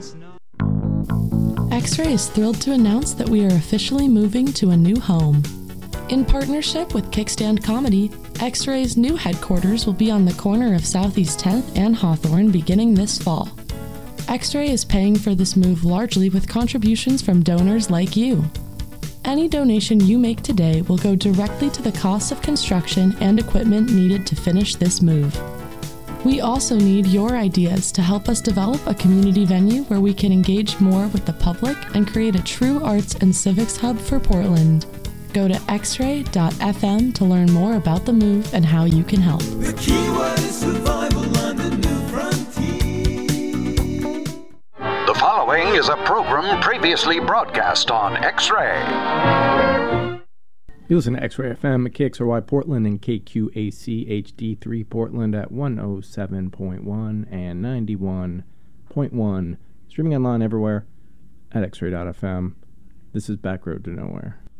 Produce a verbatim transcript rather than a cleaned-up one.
X-Ray is thrilled to announce that we are officially moving to a new home. In partnership with Kickstand Comedy, X-Ray's new headquarters will be on the corner of Southeast tenth and Hawthorne beginning this fall. X-Ray is paying for this move largely with contributions from donors like you. Any donation you make today will go directly to the costs of construction and equipment needed to finish this move. We also need your ideas to help us develop a community venue where we can engage more with the public and create a true arts and civics hub for Portland. Go to x ray dot f m to learn more about the move and how you can help. The keyword is survival on the new frontier. The following is a program previously broadcast on X-Ray. You listen to X-Ray F M, K X R Y Portland, and K Q A C H D three Portland at one oh seven point one and ninety-one point one. Streaming online everywhere at x ray dot f m. This is Back Road to Nowhere.